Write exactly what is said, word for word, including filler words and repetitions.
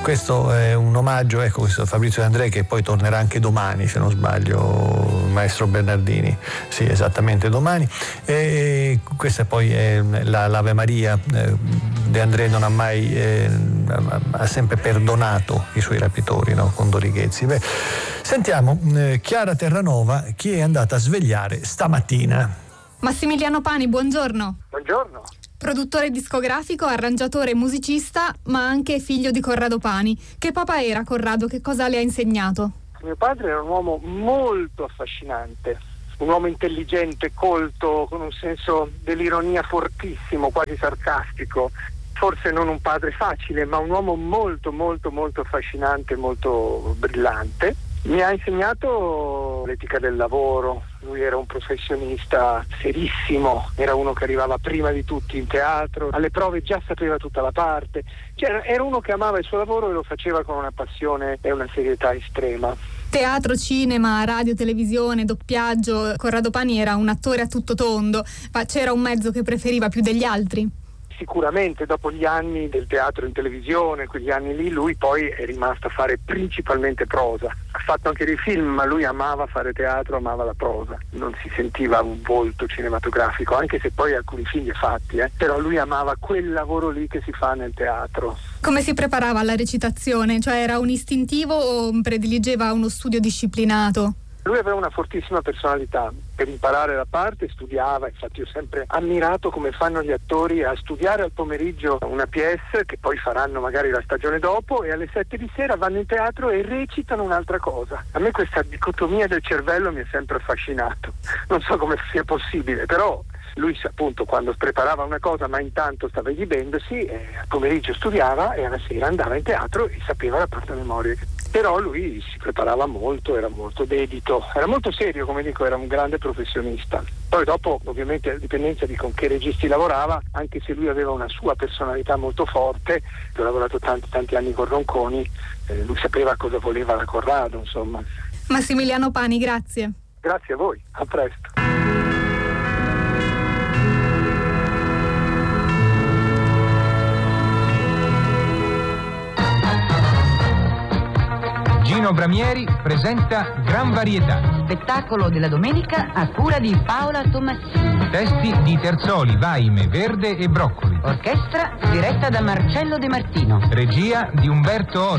questo è un omaggio, ecco, questo Fabrizio De André, che poi tornerà anche domani, se non sbaglio, il maestro Bernardini, sì, esattamente domani. E questa poi è la, l'Ave Maria. eh, De André non ha mai eh, ha sempre perdonato i suoi rapitori, no? Con Dorighezzi. Beh, sentiamo eh, Chiara Terranova, chi è andata a svegliare stamattina. Massimiliano Pani, buongiorno. Buongiorno. Produttore discografico, arrangiatore e musicista, ma anche figlio di Corrado Pani. Che papà era Corrado? Che cosa le ha insegnato? Mio padre era un uomo molto affascinante, un uomo intelligente, colto, con un senso dell'ironia fortissimo, quasi sarcastico. Forse non un padre facile, ma un uomo molto, molto, molto affascinante, molto brillante. Mi ha insegnato l'etica del lavoro. Lui era un professionista serissimo, era uno che arrivava prima di tutti in teatro, alle prove già sapeva tutta la parte, cioè, era uno che amava il suo lavoro e lo faceva con una passione e una serietà estrema. Teatro, cinema, radio, televisione, doppiaggio. Corrado Pani era un attore a tutto tondo, ma c'era un mezzo che preferiva più degli altri? Sicuramente dopo gli anni del teatro in televisione, quegli anni lì, lui poi è rimasto a fare principalmente prosa. Ha fatto anche dei film, ma lui amava fare teatro, amava la prosa. Non si sentiva un volto cinematografico, anche se poi alcuni film li ha fatti, eh. Però lui amava quel lavoro lì che si fa nel teatro. Come si preparava alla recitazione? Cioè era un istintivo o prediligeva uno studio disciplinato? Lui aveva una fortissima personalità, per imparare la parte studiava, infatti ho sempre ammirato come fanno gli attori a studiare al pomeriggio una pièce che poi faranno magari la stagione dopo e alle sette di sera vanno in teatro e recitano un'altra cosa. A me questa dicotomia del cervello mi ha sempre affascinato, non so come sia possibile, però lui appunto quando preparava una cosa ma intanto stava esibendosi, eh, al pomeriggio studiava e alla sera andava in teatro e sapeva la parte a memoria. Però lui si preparava molto, era molto dedito, era molto serio, come dico, era un grande professionista. Poi dopo, ovviamente, a dipendenza di con che registi lavorava, anche se lui aveva una sua personalità molto forte, ho lavorato tanti tanti anni con Ronconi, eh, lui sapeva cosa voleva da Corrado, insomma. Massimiliano Pani, grazie. Grazie a voi, a presto. Gino Bramieri presenta Gran Varietà. Spettacolo della domenica a cura di Paola Tomassini. Testi di Terzoli, Vaime, Verde e Broccoli. Orchestra diretta da Marcello De Martino. Regia di Umberto Orsi.